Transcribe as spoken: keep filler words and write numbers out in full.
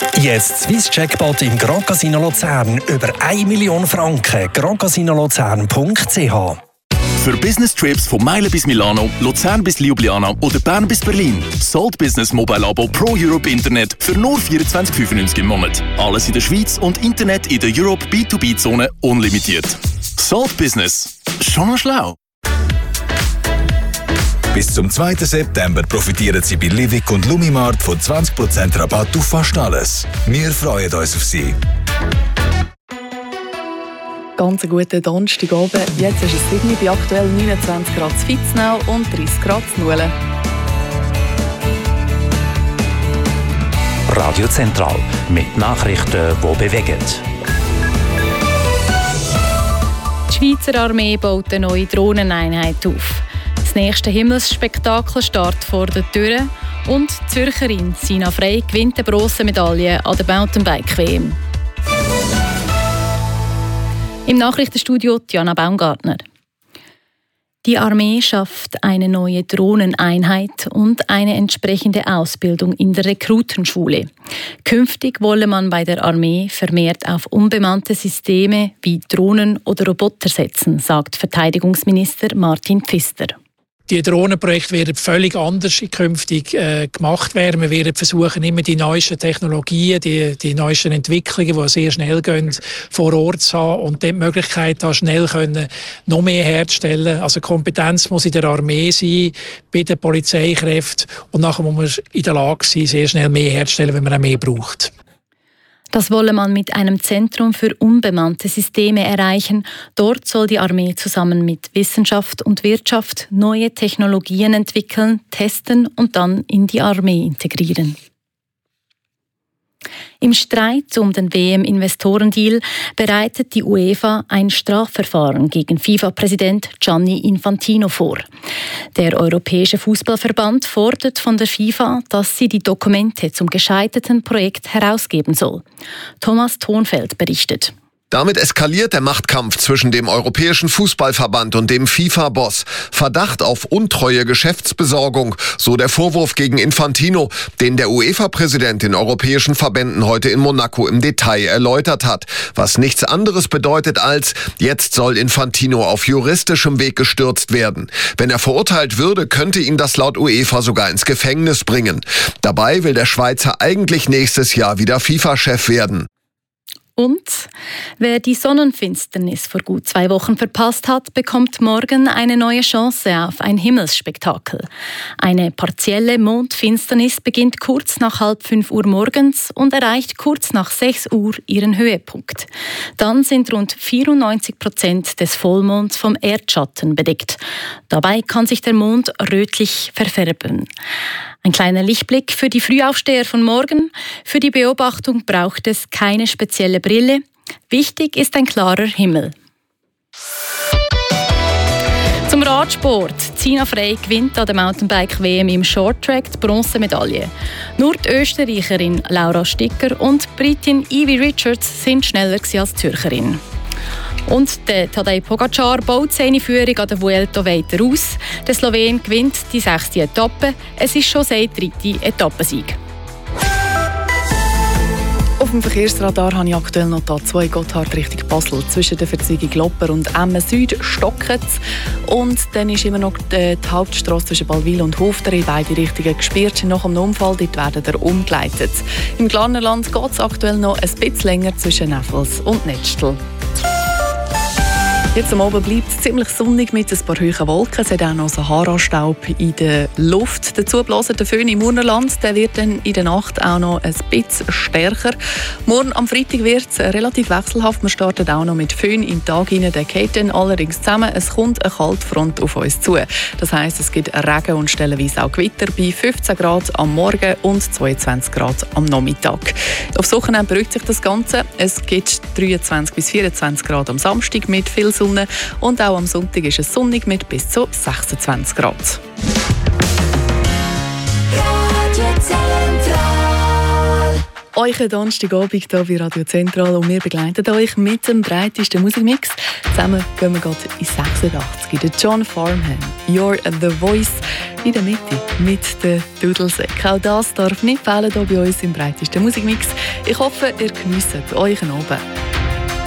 Jetzt Swiss Jackpot im Grand Casino Luzern über eine Million Franken. grand casino luzern punkt c h. Für Business-Trips von Meilen bis Milano, Luzern bis Ljubljana oder Bern bis Berlin. Salt Business Mobile Abo Pro Europe Internet für nur vierundzwanzig fünfundneunzig im Monat. Alles in der Schweiz und Internet in der Europe B zwei B-Zone unlimitiert. Salt Business. Schon mal schlau. Bis zum zweiten September profitieren Sie bei Livik und Lumimart von zwanzig Prozent Rabatt auf fast alles. Wir freuen uns auf Sie. Ganz einen guten Donnerstagabend. Jetzt ist es Sydney bei aktuell neunundzwanzig Grad in Vitznau und dreißig Grad in Nuelen. Radio Zentral mit Nachrichten, die bewegen. Die Schweizer Armee baut eine neue Drohneneinheit auf. Das nächste Himmelsspektakel startet vor der Tür und die Zürcherin Sina Frey gewinnt eine Bronzemedaille an der Mountainbike-W M. Im Nachrichtenstudio Diana Baumgartner. Die Armee schafft eine neue Drohneneinheit und eine entsprechende Ausbildung in der Rekrutenschule. Künftig wolle man bei der Armee vermehrt auf unbemannte Systeme wie Drohnen oder Roboter setzen, sagt Verteidigungsminister Martin Pfister. Die Drohnenprojekte werden völlig anders künftig äh, gemacht werden. Wir werden versuchen, immer die neuesten Technologien, die, die neuesten Entwicklungen, die sehr schnell gehen, vor Ort zu haben und die Möglichkeit, da schnell können, noch mehr herzustellen. Also Kompetenz muss in der Armee sein, bei den Polizeikräften und nachher muss man in der Lage sein, sehr schnell mehr herzustellen, wenn man auch mehr braucht. Das wolle man mit einem Zentrum für unbemannte Systeme erreichen. Dort soll die Armee zusammen mit Wissenschaft und Wirtschaft neue Technologien entwickeln, testen und dann in die Armee integrieren. Im Streit um den W M-Investorendeal bereitet die UEFA ein Strafverfahren gegen FIFA-Präsident Gianni Infantino vor. Der Europäische Fußballverband fordert von der FIFA, dass sie die Dokumente zum gescheiterten Projekt herausgeben soll. Thomas Thonfeld berichtet. Damit eskaliert der Machtkampf zwischen dem Europäischen Fußballverband und dem FIFA-Boss. Verdacht auf untreue Geschäftsbesorgung, so der Vorwurf gegen Infantino, den der UEFA-Präsident den europäischen Verbänden heute in Monaco im Detail erläutert hat. Was nichts anderes bedeutet als, jetzt soll Infantino auf juristischem Weg gestürzt werden. Wenn er verurteilt würde, könnte ihn das laut UEFA sogar ins Gefängnis bringen. Dabei will der Schweizer eigentlich nächstes Jahr wieder FIFA-Chef werden. Und wer die Sonnenfinsternis vor gut zwei Wochen verpasst hat, bekommt morgen eine neue Chance auf ein Himmelsspektakel. Eine partielle Mondfinsternis beginnt kurz nach halb fünf Uhr morgens und erreicht kurz nach sechs Uhr ihren Höhepunkt. Dann sind rund vierundneunzig Prozent des Vollmonds vom Erdschatten bedeckt. Dabei kann sich der Mond rötlich verfärben. Ein kleiner Lichtblick für die Frühaufsteher von morgen. Für die Beobachtung braucht es keine spezielle Brille. Wichtig ist ein klarer Himmel. Zum Radsport. Sina Frey gewinnt an der Mountainbike-W M im Shorttrack die Bronzemedaille. Nur die Österreicherin Laura Sticker und die Britin Evie Richards sind schneller als die Zürcherin. Und der Tadej Pogacar baut seine Führung an der Vuelta weiter aus. Der Slowen gewinnt die sechste Etappe. Es ist schon sein dritter Etappensieg. Auf dem Verkehrsradar habe ich aktuell noch die A zwei Gotthard Richtung Basel. Zwischen der Verzweigung Lopper und Emmen Süd stockt es. Und dann ist immer noch die, die Hauptstrasse zwischen Ballwil und Hofter in beide Richtungen gesperrt. Nach einem Unfall dort werden wir umgeleitet. Im Glarnerland geht es aktuell noch ein bisschen länger zwischen Neffels und Netzstel. Jetzt am Abend bleibt es ziemlich sonnig mit ein paar hohen Wolken. Es hat auch noch Sahara-Staub in der Luft. Dazu bläst der Föhn im Urnerland. Der wird dann in der Nacht auch noch ein bisschen stärker. Morgen am Freitag wird es relativ wechselhaft. Wir starten auch noch mit Föhn im Tag hinein. Der geht dann allerdings zusammen. Es kommt eine Kaltfront auf uns zu. Das heisst, es gibt Regen und stellenweise auch Gewitter bei fünfzehn Grad am Morgen und zweiundzwanzig Grad am Nachmittag. Aufs Wochenende beruhigt sich das Ganze. Es gibt dreiundzwanzig bis vierundzwanzig Grad am Samstag mit viel Sonne. Und auch am Sonntag ist es sonnig mit bis zu sechsundzwanzig Grad. euch einen Donnerstagabend hier bei Radio Zentral und wir begleiten euch mit dem breitesten Musikmix. Zusammen gehen wir gerade in sechsundachtzig. Der John Farnham, You're the Voice, in der Mitte mit den Dudelsäcken. Auch das darf nicht fehlen hier bei uns im breitesten Musikmix. Ich hoffe, ihr geniesst euch einen Abend.